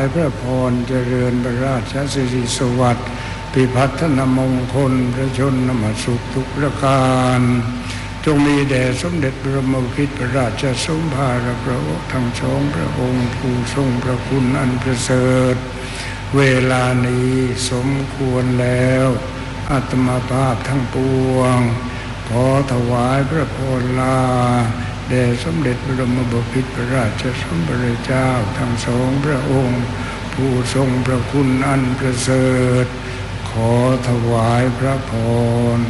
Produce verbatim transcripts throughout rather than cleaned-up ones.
พระพรเจริญพระราชสิริสวัสดิ์พิพัฒนมงคลพระชนมสุขทุกประการจงมีแด่สมเด็จพระมคิดพระราชสมภารพระองค์ทั้งสองพระองค์ผู้ทรงพระคุณอันประเสริฐเวลานี้สมควรแล้วอาตมาภาพทั้งปวงขอถวายพระพรลาแด่สมเด็จพระบรมพิตรพระราชสมภารเจ้าทั้งสองพระองค์ผู้ทรงพระคุณอันประเสริฐขอถวายพระพร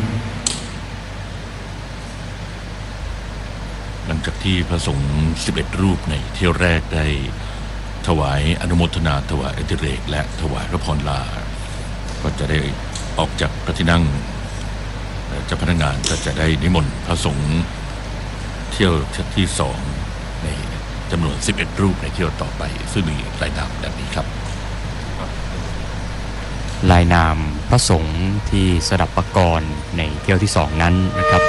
หลังจากที่พระสงฆ์สิบเอ็ดรูปในเที่ยวแรกได้ถวายอนุโมทนาถวายอติเรกและถวายพระพรลาก็จะได้ออกจากพระที่นั่งเจ้าพนักงานก็จะได้นิมนต์พระสงฆ์เที่ยวที่สองในจำนวนสิบเอ็ดรูปในเที่ยวต่อไปซึ่งมีรายนามดังนี้ครับรายนามพระสงฆ์ที่สดับปกรณ์ในเที่ยวที่สองนั้นนะครับ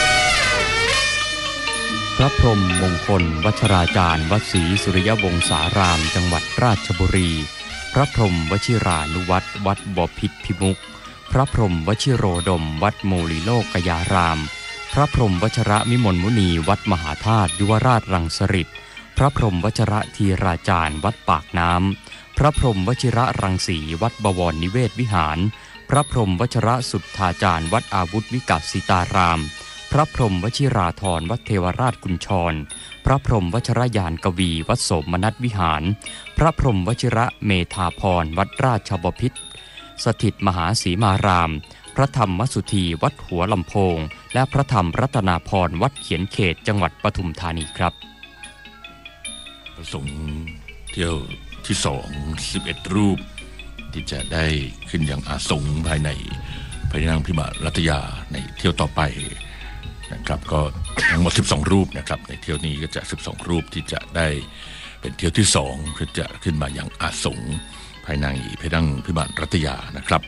พระพรหมมงคลวัชราจารย์วัดศรีสุริยวงศารามจังหวัดราชบุรีพระพรหมวชิรานุวัตรวัดบพิตรพิมุขพระพรหมวชิโรดมวัดโมลีโลกยารามพระพรหมวชระมิมลมุนีวัดมหาธาตุยุวราชรังสฤษฎ์พระพรหมวชระธีราจารย์วัดปากน้ำพระพรหมวชิระรังสีวัดบวรนิเวศวิหารพระพรหมวชระสุทธาจารย์วัดอาวุธวิกัสสิตารามพระพรหมวชิราธรวัดเทวราชกุญชรพระพรหมวชรยานกวีวัดโสมนัสวิหารพระพรหมวชิระเมธาพรวัดราชบพิตรสถิตมหาสีมารามพระธรรมวสุธีวัดหัวลำโพงและพระธรรมรัตนาพรวัดเขียนเขตจังหวัดปทุมธานีครับพระสงฆ์เที่ยวที่สองสิบเอ็ดรูปที่จะได้ขึ้นอย่างอาสงภายในพระที่นั่งพิมานรัตยาในเที่ยวต่อไปนะครับก็ทั้งหมดสิบสองรูปนะครับในเที่ยวนี้ก็จะสิบสองรูปที่จะได้เป็นเที่ยวที่สองคือจะขึ้นมาอย่างอาสงภายในพระที่นั่งพิมานรัตยานะครับ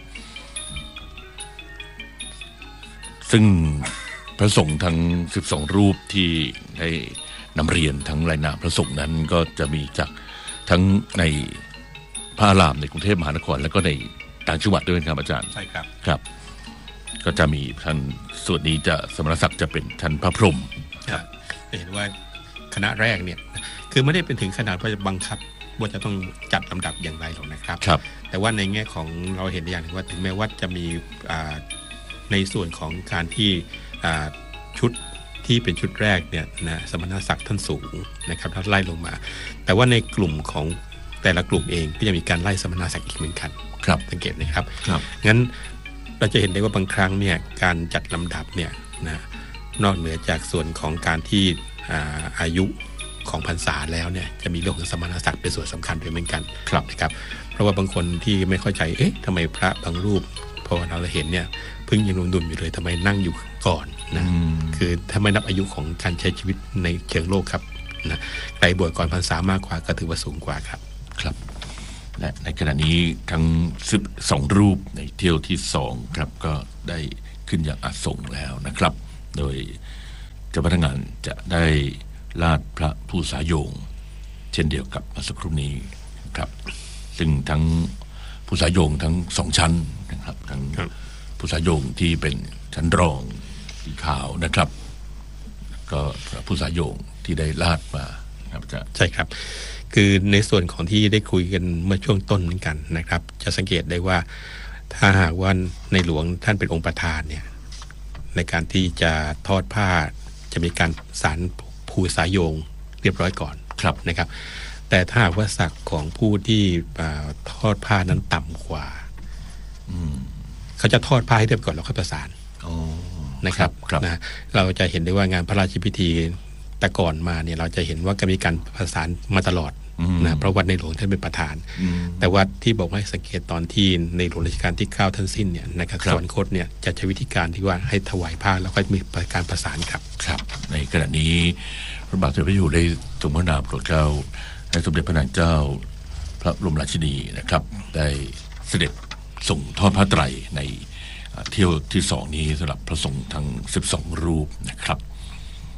ซึ่งพระสงฆ์ทั้งสิบสองรูปที่ได้นำเรียนทั้งรายนามพระสงฆ์นั้นก็จะมีจากทั้งในพระอารามในกรุงเทพมหานครและก็ในต่างจังหวัดด้วยครับอาจารย์ใช่ครับครับก็จะมีท่านส่วนนี้จะสมณศักดิ์จะเป็นท่านพระพรหมครับเห็นว่าคณะแรกเนี่ยคือไม่ได้เป็นถึงขนาดว่าจะบังคับว่าจะต้องจัดลำดับอย่างไรหรอกนะครับครับแต่ว่าในแง่ของเราเห็นอย่างหนึ่งว่าถึงแม้ว่าจะมีในส่วนของการที่ชุดที่เป็นชุดแรกเนี่ยนะสมณศักดิ์ท่านสูงนะครับท่านไล่ลงมาแต่ว่าในกลุ่มของแต่ละกลุ่มเองก็จะมีการไล่สมณศักดิ์อีกเหมือนกันครับสังเกตนะครับครับงั้นเราจะเห็นได้ว่าบางครั้งเนี่ยการจัดลำดับเนี่ยนะนอกเหนือจากส่วนของการที่ อา, อายุของพรรษาแล้วเนี่ยจะมีเรื่องของสมณศักดิ์เป็นส่วนสำคัญด้วยเหมือนกันนะครับเพราะว่าบางคนที่ไม่เข้าใจเอ๊ะทำไมพระบางรูปพอเราเห็นเนี่ยเพิ่งยังหนุ่มๆอยู่เลยทำไมนั่งอยู่ก่อนนะคือถ้าไม่นับอายุของการใช้ชีวิตในเชิงโลกครับนะใครบวชก่อนพรรษามากกว่าก็ถือว่าสูงกว่าครับครับและในขณะนี้ทั้งสิบสองรูปในเที่ยวที่สองครับก็ได้ขึ้นอย่างอาสงแล้วนะครับโดยเจ้าพนักงานจะได้ลาดพระผู้สายโยงเช่นเดียวกับเมื่อสักครู่นี้ครับซึ่งทั้งผู้สายโยงทั้งสองชั้นนะครับทั้งผู้สายโยงที่เป็นชั้นรองสีขาวนะครับก็ผู้สายโยงที่ได้ลาดมาครับจะใช่ครับคือในส่วนของที่ได้คุยกันเมื่อช่วงต้นเหมือนกันนะครับจะสังเกตได้ว่าถ้าหากว่าในหลวงท่านเป็นองค์ประธานเนี่ยในการที่จะทอดผ้าจะมีการสารผู้สายโยงเรียบร้อยก่อนครับนะครับแต่ถ้าหากว่าศักดิ์ของผู้ที่ทอดผ้านั้นต่ำกว่าเขาจะทอดผ้าให้เรียบก่อนแล้วค่อยประสานนะครับนะเราจะเห็นได้ว่างานพระราชพิธีแต่ก่อนมาเนี่ยเราจะเห็นว่าก็มีการประสานมาตลอดนะเพราะว่าในหลวงท่านเป็นประธานแต่ว่าที่บอกให้สังเกตตอนที่ในหลวงรัชกาลที่เก้าท่านสิ้นเนี่ยนะครับสวรรคตเนี่ยจะใช้วิธีการที่ว่าให้ถวายผ้าแล้วก็มีการประสานครับครับในขณะนี้พระบาทสมเด็จพระเจ้าอยู่ได้ทรงพระนามโปรดเกล้าให้สมเด็จพระนางเจ้าพระบรมราชินีนะครับได้เสด็จส่งทอดผ้าไตรในเที่ยวที่สองนี้สำหรับพระสงฆ์ทั้งสิบสองรูปนะครับ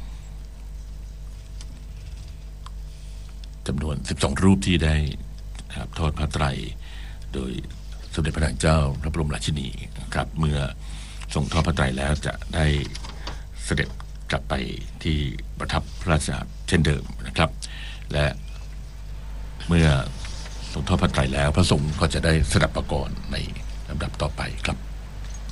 จำนวนสิบสองรูปที่ได้นะครับทอดผ้าไตรโดยสมเด็จพระนางเจ้าพระบรมราชินีนะครับเมื่อทรงทอดผ้าไตรแล้วจะได้เสด็จกลับไปที่ประทับพระราชอาณาเช่นเดิมนะครับและเมื่อทรงทอดผ้าไตรแล้วพระสงฆ์ก็จะได้สดับประกรณ์ในลำดับต่อไปครับ